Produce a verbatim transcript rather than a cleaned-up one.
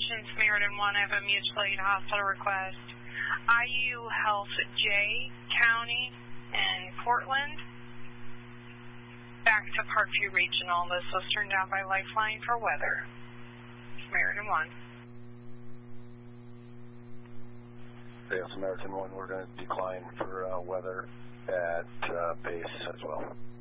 Communications, Samaritan one, I have a mutual aid hospital request. I U Health J County and Portland. Back to Parkview Regional. This was turned down by Lifeline for weather. Samaritan one. Yeah, Samaritan one, we're going to decline for uh, weather at uh, base as well.